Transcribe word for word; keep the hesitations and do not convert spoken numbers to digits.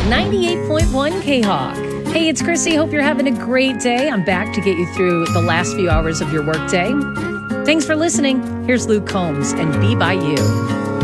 ninety-eight point one K-Hawk. Hey, it's Chrissy. Hope you're having a great day. I'm back to get you through the last few hours of your workday. Thanks for listening. Here's Luke Combs and Be By You.